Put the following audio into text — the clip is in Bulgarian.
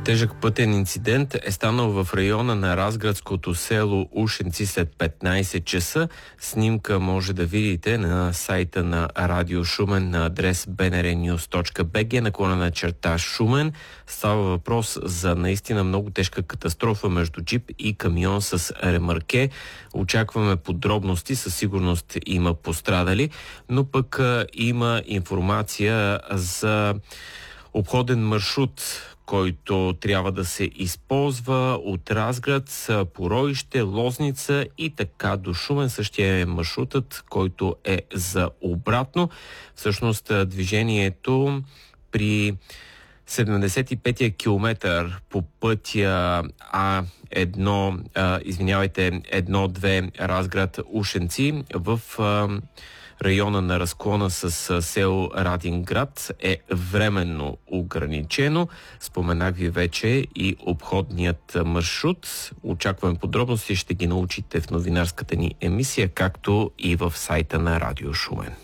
Тежък пътен инцидент е станал в района на разградското село Ушенци след 15 часа. Снимка може да видите на сайта на Радио Шумен на адрес bnrnews.bg/Шумен. Става въпрос за наистина много тежка катастрофа между джип и камион с ремарке. Очакваме подробности, със сигурност има пострадали, но пък има информация за обходен маршрут, който трябва да се използва от Разград, Поройще, Лозница и така до Шумен. Същия е маршрутът, който е за обратно. Всъщност движението при 75-я километър по пътя А1-2 Разград-Ушенци в района на разклона с село Радинград е временно ограничено. Споменах ви вече и обходният маршрут. Очакваме подробности, ще ги научите в новинарската ни емисия, както и в сайта на Радио Шумен.